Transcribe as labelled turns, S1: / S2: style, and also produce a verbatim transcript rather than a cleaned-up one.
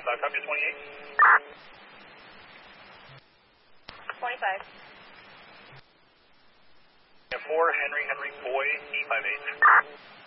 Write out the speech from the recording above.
S1: Uh, copy twenty-eight.
S2: twenty-five.
S1: four, Henry, Henry, boy, E five eight.